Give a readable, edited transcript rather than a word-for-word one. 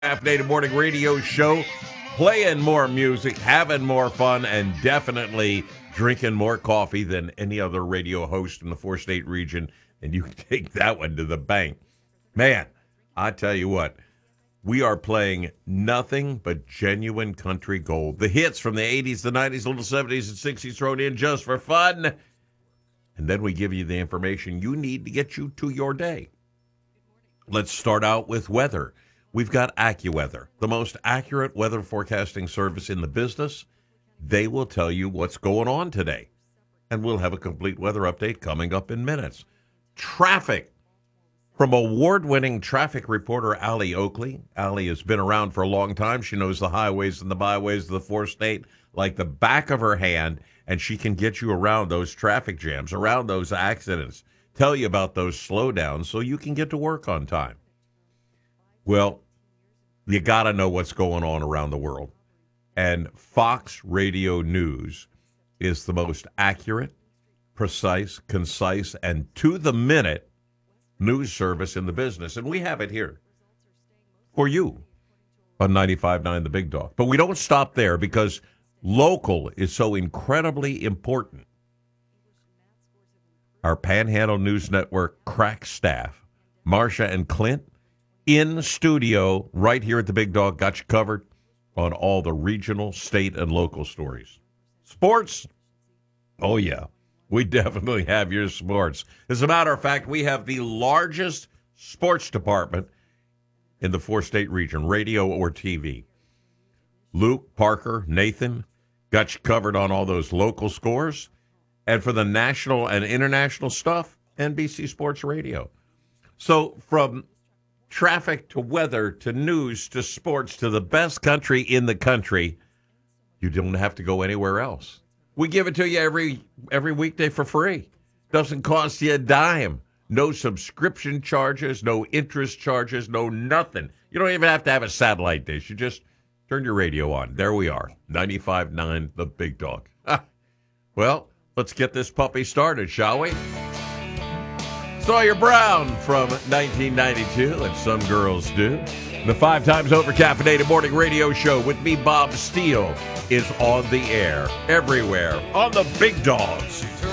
Caffeinated Morning Radio Show, playing more music, having more fun, and definitely drinking more coffee than any other radio host in the four-state region, and you can take that one to the bank. Man, I tell you what, we are playing nothing but genuine country gold. The hits from the 80s, the 90s, little 70s, and 60s thrown in just for fun. And then we give you the information you need to get you to your day. Let's start out with weather. We've got AccuWeather, the most accurate weather forecasting service in the business. They will tell you what's going on today. And we'll have a complete weather update coming up in minutes. Traffic from award-winning traffic reporter Allie Oakley. Allie has been around for a long time. She knows the highways and the byways of the four-state like the back of her hand, and she can get you around those traffic jams, around those accidents, tell you about those slowdowns so you can get to work on time. Well, you got to know what's going on around the world. And Fox Radio News is the most accurate, precise, concise, and to-the-minute news service in the business. And we have it here for you on 95.9 The Big Dog. But we don't stop there because local is so incredibly important. Our Panhandle News Network crack staff, Marcia and Clint, in studio right here at the Big Dog, got you covered on all the regional, state, and local stories. Sports? Oh, yeah. We definitely have your sports. As a matter of fact, we have the largest sports department in the four-state region, radio or TV. Luke, Parker, Nathan got you covered on all those local scores. And for the national and international stuff, NBC Sports Radio. So from traffic to weather to news to sports to the best country in the country, you don't have to go anywhere else. We give it to you every weekday for free. Doesn't cost you a dime. No subscription charges, no interest charges, no nothing. You don't even have to have a satellite dish. You just turn your radio on. There we are, 95.9 The Big Dog. Well, let's get this puppy started, shall we? Sawyer Brown from 1992, and some girls do. The 5 times over caffeinated morning radio show with me, Bob Steele, is on the air everywhere on the Big Dogs.